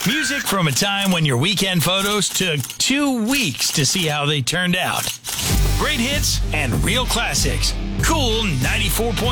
Music from a time when your weekend photos took 2 weeks to see how they turned out. Great hits and real classics. Cool 94.9.